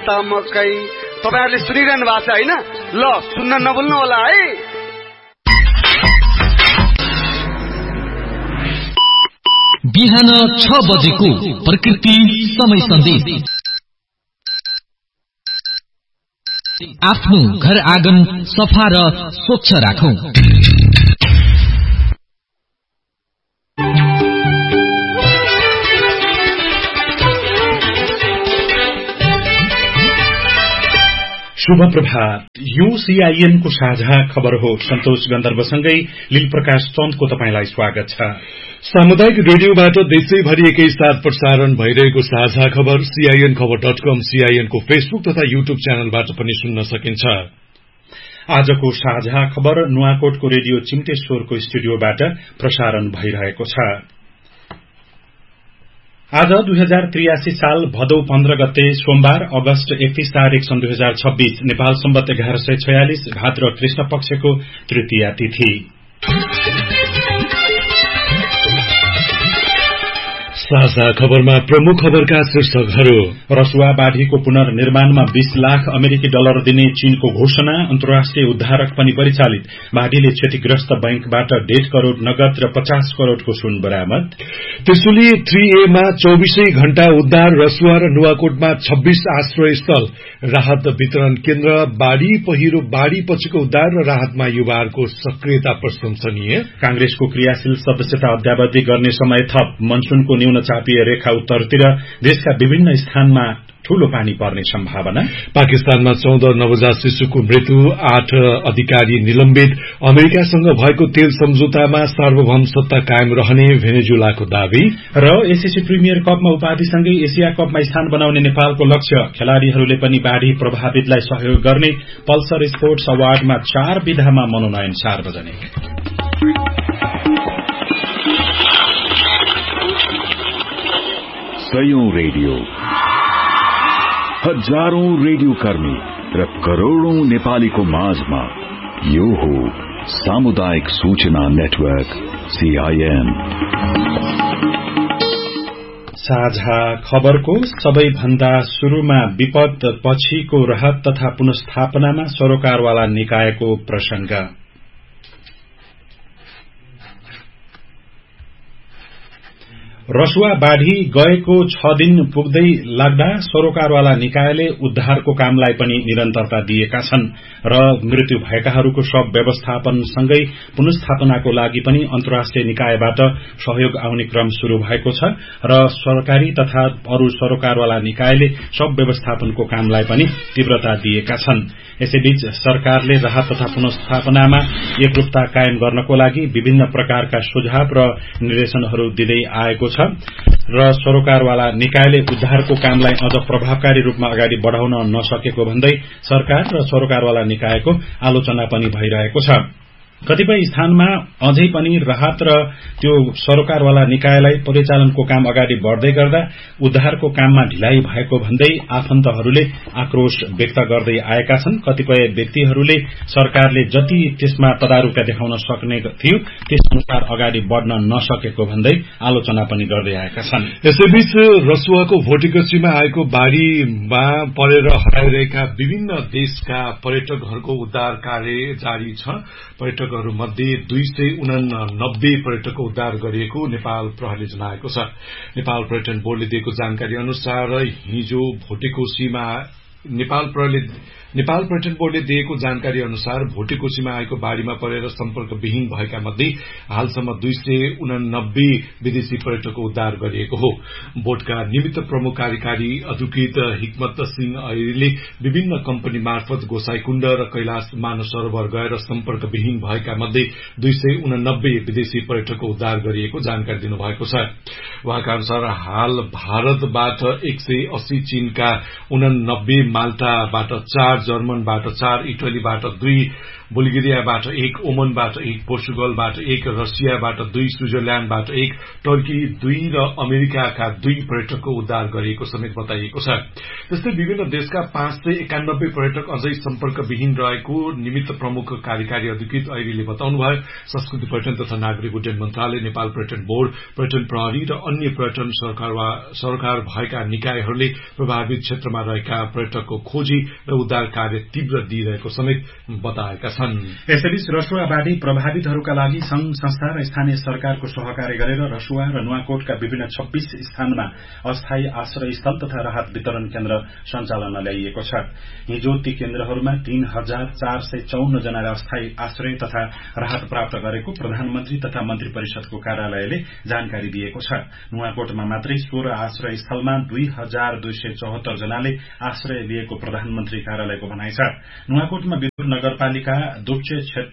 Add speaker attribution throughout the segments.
Speaker 1: त मकै। तपाईहरुले सुनिरहनु भएको छ हैन? ल सुन्न नभुल्नु होला है।
Speaker 2: बिहान 6 बजेको प्रकृति समय सन्देश। आफ्नो घर आँगन सफा र स्वच्छ राखौं।
Speaker 3: शुभ प्रभात। यो सीआईएन को साझा खबर हो। सन्तोष गन्धर्वसँगै लीलप्रकाश चन्दको तपाईलाई स्वागत छ।
Speaker 4: सामुदायिक रेडियोबाट देशैभरि एकैसाथ प्रसारण भइरहेको साझा खबर सीआईएन खबर.com, सीआईएन को फेसबुक तथा युट्युब च्यानलबाट पनि सुन्न सकिन्छ।
Speaker 3: आजको साझा खबर नुवाकोटको रेडियो चिम्टेश्वरको स्टुडियोबाट प्रसारण भइरहेको छ। आज 2083 साल भदौ 15 गते सोमबार अगस्त 31 तारिक सन् 2026 नेपाल सम्वत 1146 भाद्र कृष्ण पक्षको तृतीया तिथि।
Speaker 4: साझा खबरमा प्रमुख खबरका शीर्षकहरू।
Speaker 3: रसुवा बाढीको पुनर्निर्माणमा 20 लाख अमेरिकी डलर दिने चीनको घोषणा। अन्तर्राष्ट्रिय उद्धारक पनि परिचालित। बाढीले क्षतिग्रस्त बैंकबाट 1.5 करोड़ नगद र 50 करोड़को सुन बरामद।
Speaker 4: त्रिशुली 3A मा 24 घण्टा उद्धार। रसुवा र नुवाकोटमा 26 आश्रय स्थल। राहत वितरण केन्द्र। बाढ़ी पहिरो बाढ़ी पछिको उद्धार र राहतमा युवाहरूको सक्रियता प्रशंसनीय।
Speaker 3: कांग्रेसको क्रियाशील सदस्यता अद्यावधि गर्ने समय थप। मनसूनको न्यून चापिए रेखा उत्तरतिर। देशका विभिन्न स्थानमा ठूलो पानी पर्ने सम्भावना।
Speaker 4: पाकिस्तानमा 14 नवजात शिशुको मृत्यु। 8 अधिकारी निलम्बित। अमेरिकासँग भएको तेल सम्झौतामा सार्वभौम सत्ता कायम रहने भेनेजुलाको दावी।
Speaker 3: र एसएससी प्रिमियर कपमा उपाधिसँगै एशिया कपमा स्थान बनाउने नेपालको लक्ष्य। खेलाड़ीहरूले पनि बाढ़ी प्रभावितलाई सहयोग गर्ने। पल्सर स्पोर्ट्स अवार्डमा 4 विधामा मनोनयन सार्वजनिक।
Speaker 5: सयौं रेडियो, हजारौं रेडियो कर्मी र करोड़ौं नेपालीको माझमा यो हो सामुदायिक सूचना नेटवर्क सीआईएन।
Speaker 3: साझा खबरको सबैभन्दा शुरूमा विपद पछिको राहत तथा पुनर्स्थापनामा सरोकारवाला निकायको प्रसंग। रसुवा बाढ़ी गएको 6 दिन पुग्दै लाग्दा सरोकारवाला निकायले उद्धारको कामलाई पनि निरन्तरता दिएका छन् र मृत्यु भएकाहरूको शव व्यवस्थापनसँगै पुनर्स्थापनाको लागि पनि अन्तर्राष्ट्रिय निकायबाट सहयोग आउने क्रम शुरू भएको छ र सरकारी तथा अरू सरोकारवाला निकायले शव व्यवस्थापनको कामलाई पनि तीव्रता दिएका छन्। यसैबीच सरकारले राहत तथा पुनर्स्थापनामा एकरूपता कायम गर्नको लागि विभिन्न प्रकारका सुझाव र निर्देशनहरू दिँदै आएको छ र सरोकारवाला निकायले उद्धारको कामलाई अझ प्रभावकारी रूपमा अगाडि बढ़ाउन नसकेको भन्दै सरकार र सरोकारवाला निकायको आलोचना पनि भइरहेको छ। कतिपय स्थानमा अझै पनि राहत र त्यो सरोकारवाला निकायलाई परिचालनको काम अगाडि बढ्दै गर्दा उद्धारको काममा ढिलाइ भएको भन्दै आफन्तहरूले आक्रोश व्यक्त गर्दै आएका छन्। कतिपय व्यक्तिहरूले सरकारले जति त्यसमा तदारुकता देखाउन सक्ने थियो त्यसअनुसार अगाडि बढ़न नसकेको भन्दै आलोचना पनि गर्दै आएका छन्।
Speaker 4: यसैबीच रसुवाको भोटेकोसीमा आएको बाढ़ीमा परेर हराइरहेका विभिन्न देशका पर्यटकहरूको उद्धार कार्य जारी छ। पर्यटकहरू मध्ये 289 पर्यटकको उद्धार गरिएको नेपाल प्रहरीले जनाएको छ। नेपाल पर्यटन बोर्डले दिएको जानकारी अनुसार हिजो भोटेकोसीमा नेपाल पर्यटन बोर्डले दिएको जानकारी अनुसार भोटेकोसीमा आएको बाढ़ीमा परेर सम्पर्कविहीन भएका मध्ये हालसम्म 289 विदेशी पर्यटकको उद्धार गरिएको हो। बोर्डका निमित्त प्रमुख कार्यकारी अधिकृत हिकमत सिंह ऐरीले विभिन्न कम्पनी मार्फत गोसाईकुण्ड र कैलाश मानव सरोवर गएर सम्पर्कविहीन भएका मध्ये 289 विदेशी पर्यटकको उद्धार गरिएको जानकारी दिनुभएको छ। उहाँका अनुसार हाल भारतबाट 180, चीनका 89, माल्टाबाट 4, जर्मनबाट 4, इटलीबाट 2, बुल्गेरियाबाट 1, ओमनबाट 1, पोर्चुगलबाट 1, रसियाबाट 2, स्विजरल्याण्डबाट 1, टर्की 2 र अमेरिकाका 2 पर्यटकको उद्धार गरिएको समेत बताइएको छ। त्यस्तै विभिन्न देशका 591 पर्यटक अझै सम्पर्कविहीन रहेको निमित्त प्रमुख कार्यकारी अधिकृत ऐरीले बताउनुभयो। संस्कृति पर्यटन तथा नागरिक उड्डयन मन्त्रालय, नेपाल पर्यटन बोर्ड, पर्यटन प्रहरी र अन्य पर्यटन सरकार भएका निकायहरूले प्रभावित क्षेत्रमा रहेका पर्यटक मृतकको खोजी र उद्धार कार्य तीव्र दिइरहेको समेत बताएका छन्।
Speaker 3: यसैबीच रसुवावादी प्रभावितहरूका लागि संघ संस्था र स्थानीय सरकारको सहकार्य गरेर रसुवा र नुवाकोटका विभिन्न 26 स्थानमा अस्थायी आश्रय स्थल तथा राहत वितरण केन्द्र सञ्चालनमा ल्याइएको छ। हिजो ती केन्द्रहरूमा 3454 जनाले अस्थायी आश्रय तथा राहत प्राप्त गरेको प्रधानमन्त्री तथा मन्त्री परिषदको कार्यालयले जानकारी दिएको छ। नुवाकोटमा मात्रै 16 आश्रय स्थलमा 2274 जनाले आश्रय लिएको प्रधानमन्त्री कार्यालयको भनाइ छ। नुवाकोटमा विदुर नगरपालिका दुप्चे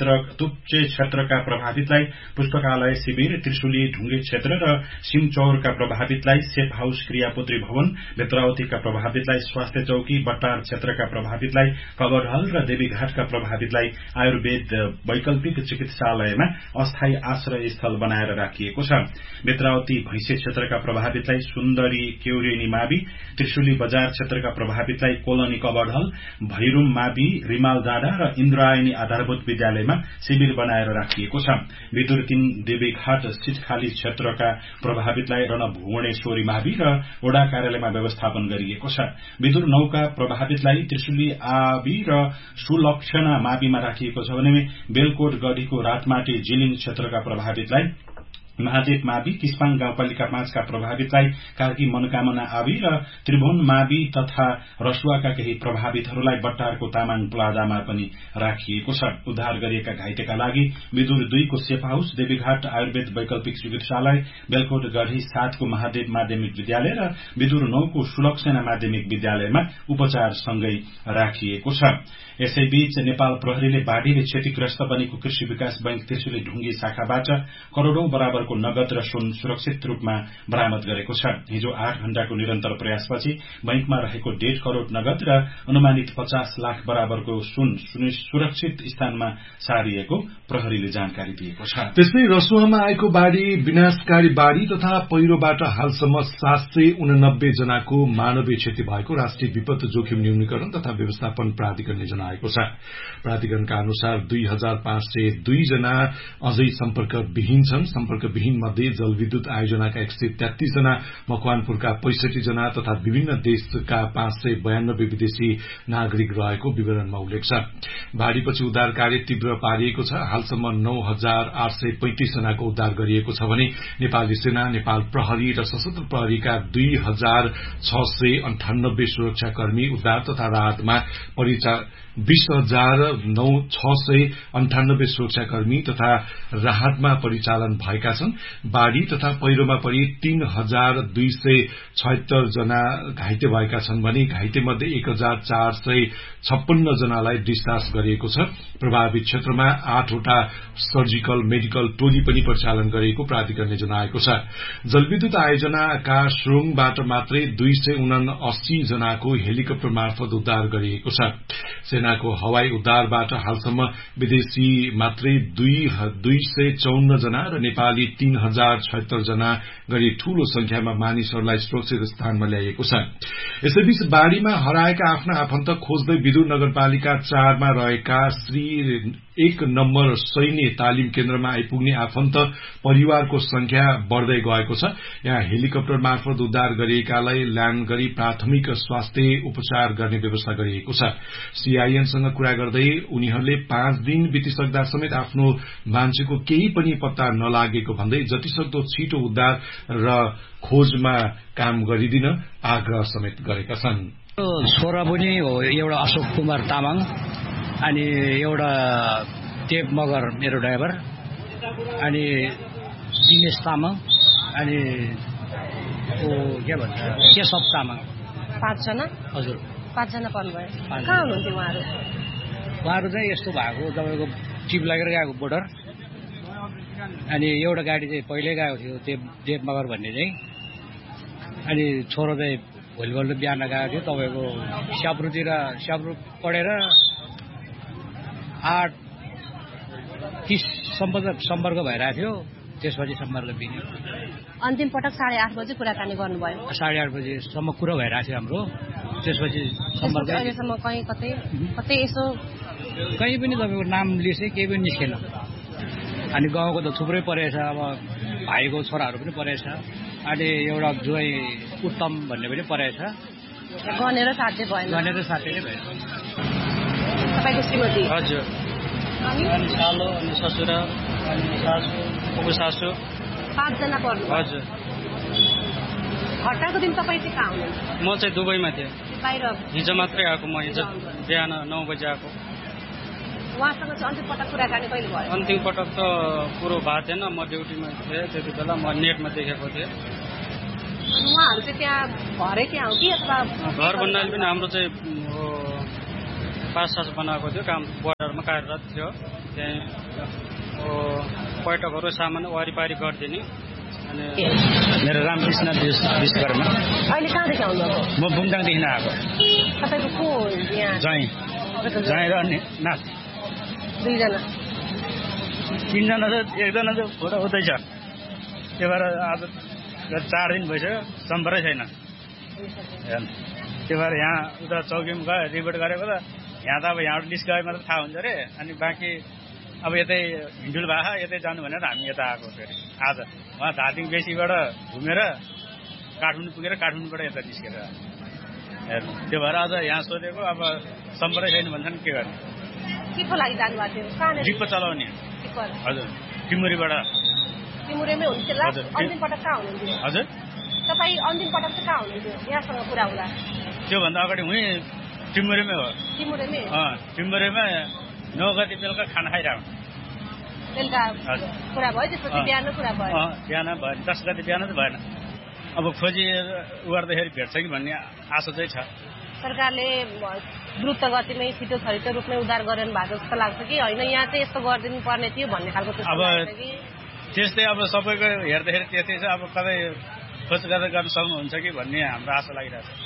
Speaker 3: क्षेत्रका प्रभावितलाई पुस्तकालय शिविर, त्रिशुली ढुङ्गे क्षेत्र र सिमचौरका प्रभावितलाई सेफ हाउस क्रियापुत्री भवन, बेत्रावतीका प्रभावितलाई स्वास्थ्य चौकी, बट्टार क्षेत्रका प्रभावितलाई कबरहल र देवीघाटका प्रभावितलाई आयुर्वेद वैकल्पिक चिकित्सालयमा अस्थायी आश्रय स्थल बनाएर राखिएको छ। बेत्रावती भैंसे क्षेत्रका प्रभावितलाई सुन्दरी केउरेनी मावि, त्रिशुली बजार क्षेत्रका प्रभावितलाई कोलोनी कबरहल, भैरूम मावि, रिमाल डाँडा र इन्द्रायणी आधारभूत विद्यालयमा शिविर बनाएर राखिएको छ। विदुर 3 देवीघाट सिटखाली क्षेत्रका प्रभावितलाई रणभुवनेश्वरी मावि र वडा कार्यालयमा व्यवस्थापन गरिएको छ। विदुर 9 का प्रभावितलाई त्रिशुली आबी र सुलक्षणा माविमा राखिएको छ भने बेलकोट गढीको रातमाटी जिलिङ क्षेत्रका प्रभावितलाई महादेव मावि, किस्पाङ गाउँपालिका 5 का प्रभावितलाई कार्की मनोकामना आबी र त्रिभुवन मावि तथा रसुवाका केही प्रभावितहरूलाई बट्टारको तामाङ प्लाजामा पनि राखिएको छ। उद्धार गरिएका घाइतेका लागि विदुर 2 को सेफ हाउस, देवीघाट आयुर्वेद वैकल्पिक चिकित्सालय, बेलकोट गढी 7 को महादेव माध्यमिक विद्यालय र विदुर 9 को सुलक्षणा माध्यमिक विद्यालयमा उपचार सँगै राखिएको छ। यसैबीच नेपाल प्रहरीले बाढ़ीले क्षतिग्रस्त बनेको कृषि विकास बैंक त्रिशुली ढुङ्गी शाखाबाट करोड़ौं बराबरको नगद र सुन सुरक्षित रूपमा बरामद गरेको छ। हिजो 8 घण्टाको निरन्तर प्रयासपछि बैंकमा रहेको 1.5 करोड़ नगद र अनुमानित 50 लाख बराबरको सुन सुरक्षित स्थानमा सारिएको प्रहरीले जानकारी दिएको छ।
Speaker 4: त्यसै रसुवामा आएको बाढ़ी विनाशकारी बाढ़ी तथा पहिरोबाट हालसम्म 789 जनाको मानवीय क्षति भएको राष्ट्रिय विपद जोखिम न्यूनीकरण तथा व्यवस्थापन प्राधिकरणले जनाएको छ। प्राधिकरणका अनुसार 2502 जना अझै सम्पर्कविहीन छन्। सम्पर्कविहीन मध्ये जलविद्युत आयोजनाका 133 जना, मकवानपुरका 65 जना तथा विभिन्न देशका 592 विदेशी नागरिक रहेको विवरणमा उल्लेख छ। बाढ़ीपछि उद्धार कार्य तीव्र पारिएको छ। हालसम्म 9835 जनाको उद्धार गरिएको छ भने नेपाली सेना, नेपाल प्रहरी र सशस्त्र प्रहरीका 2698 सुरक्षाकर्मी उद्धार तथा राहतमा 20,698 सुरक्षाकर्मी तथा राहतमा परिचालन भएका छन्। बाढ़ी तथा पहिरोमा परि 3,276 जना घाइते भएका छन् भने घाइते मध्ये 1,456 जनालाई डिस्चार्ज गरिएको छ। प्रभावित क्षेत्रमा 8 वटा सर्जिकल मेडिकल टोली पनि परिचालन गरिएको प्राधिकरणले जनाएको छ। जलविद्युत आयोजनाका श्रोङबाट मात्रै 279 जनाको हेलिकप्टर मार्फत उद्धार गरिएको छ। सेनाको हवाई उद्धारबाट हालसम्म विदेशी मात्रै 254 जना र नेपाली 3076 जना गरी ठूलो संख्यामा मानिसहरूलाई सुरक्षित स्थानमा ल्याइएको छ। यसैबीच बाढ़ीमा हराएका आफ्ना आफन्त खोज्दै विदुर नगरपालिका 4 मा रहेका श्री 1 नम्बर सैन्य तालिम केन्द्रमा आइपुग्ने आफन्त परिवारको संख्या बढ़दै गएको छ। यहाँ हेलिकप्टर मार्फत उद्धार गरिएकालाई ल्यान्ड गरी प्राथमिक स्वास्थ्य उपचार गर्ने व्यवस्था गरिएको छ। सीआईएनसँग कुरा गर्दै उनीहरूले 5 दिन बितिसक्दा समेत आफ्नो मान्छेको केही पनि पत्ता नलागेको भन्दै जतिसक्दो छिटो उद्धार र खोजमा काम गरिदिन आग्रह समेत गरेका छन्।
Speaker 6: छोरा पनि हो एउटा अशोक कुमार तामाङ अनि एउटा देव मगर मेरो ड्राइभर अनि दिनेश तामाङ अनि के भन्छ केशव तामाङ
Speaker 7: 5 जना।
Speaker 6: हजुर
Speaker 7: 5 जना पर्नुभयो। कहाँ हुनुहुन्थ्यो उहाँहरू?
Speaker 6: उहाँहरू चाहिँ यस्तो भएको तपाईँको चिप लगेर गएको बोर्डर अनि एउटा गाडी चाहिँ पहिल्यै गएको थियो देव मगर भन्ने चाहिँ अनि छोरो चाहिँ भोलिपल्ट बिहान गएको थियो तपाईँको स्याब्रु पढेर 8:30 सम्पर्क भइरहेको थियो। त्यसपछि सम्पर्क बिग्यो।
Speaker 7: अन्तिम पटक 8:30 बजे कुराकानी गर्नुभयो।
Speaker 6: 8:30 बजेसम्म कुरा भइरहेको थियो हाम्रो। त्यसपछि सम्पर्क
Speaker 7: अहिलेसम्म कतै यसो
Speaker 6: कहीँ पनि तपाईँको नाम लिस्ट केही पनि निस्केन। अनि गाउँको त थुप्रै परेछ। अब भाइको छोराहरू पनि परेछ। अनि एउटा जोइ उत्तम भन्ने पनि परेछ।
Speaker 7: गनेर साध्य भएन
Speaker 6: गनेर साथै नै भयो
Speaker 7: तपाईँको श्रीमती
Speaker 6: हजुर अनि सालो अनि ससुरा अनि सासू उपसासू
Speaker 7: 5 जना पर्नु
Speaker 6: हजुर
Speaker 7: घटनाको दिन तपाईँ चाहिँ कहाँ हुनुहुन्छ
Speaker 6: म चाहिँ दुबईमा थिएँ
Speaker 7: बाहिर
Speaker 6: हिजो मात्रै आएको म हिजो बिहान 9 बजे आएको
Speaker 7: उहाँसँग चाहिँ अन्तिम पटक कुराकानी कहिले भयो
Speaker 6: अन्तिम पटक त कुरो भएको थिएन म ड्युटीमा थिएँ त्यति बेला म नेटमा देखेको थिएँ
Speaker 7: उहाँहरू चाहिँ त्यहाँ घरै त्यहाँ हो कि अथवा
Speaker 6: घर भन्नाले पनि हाम्रो चाहिँ पास बनाएको थियो काम बोर्डरमा कार्यरत थियो त्यहाँ पर्यटकहरू सामान वरिपरि गरिदिने अनि मेरो रामकृष्ण विश्वकर्मा
Speaker 7: अहिले कहाँदेखि आउनुभएको
Speaker 6: म बुङटाङदेखि आएको
Speaker 7: तपाईँको को यहाँ
Speaker 6: जाँइ र अनि नाच
Speaker 7: 2 जना
Speaker 6: 3 जना छ एकजना चाहिँ फोटो उतै छ त्यो भएर आज 4 दिन भइसक्यो सम्पर्कै छैन त्यो भएर यहाँ उता चौकीमा गयो रिपोर्ट गरेको त यहाँ त अब यहाँबाट लिस्ट गए मात्र थाहा हुन्छ अरे अनि बाँकी अब यतै हिन्डुल भाषा यतै जानु भनेर हामी यता आएको फेरि आज उहाँ धादिङ बेसीबाट घुमेर काठमाडौँ पुगेर काठमाडौँबाट यता निस्केर त्यो भएर आज यहाँ सोधेको अब सम्पर्कै छैन भन्छन् के गर्ने
Speaker 7: केको लागि जानुभएको थियो कहाँनिर
Speaker 6: जिपको चलाउने हजुर टिमुरीबाट
Speaker 7: टिमुरेमै हुनुहुन्थ्यो लास्ट अन्तिम पटक कहाँ हुनुहुन्थ्यो
Speaker 6: हजुर
Speaker 7: तपाईँ अन्तिम पटक चाहिँ कहाँ हुनुहुन्थ्यो यहाँसँग कुरा हुँदा
Speaker 6: त्योभन्दा अगाडि उहीँ टिमुरेमै हो
Speaker 7: टिमुरेमै
Speaker 6: टिमुरेमा 9 गति बेलुका खाना खाइरहेको
Speaker 7: बेलुका कुरा भयो त्यसपछि बिहान कुरा भयो
Speaker 6: बिहान भएन 10 गति बिहान त भएन अब खोजी गर्दाखेरि भेट्छ कि भन्ने आशा चाहिँ छ
Speaker 7: सरकारले द्रुत गतिमै छिटो छरिटो रूपमै उद्धार गरिरहनु भएको जस्तो लाग्छ कि होइन यहाँ चाहिँ यस्तो गरिदिनु पर्ने थियो भन्ने खालको
Speaker 6: अब त्यस्तै अब सबैको हेर्दाखेरि त्यस्तै छ अब कतै खोज गर्न सक्नुहुन्छ कि भन्ने हाम्रो आशा लागिरहेको छ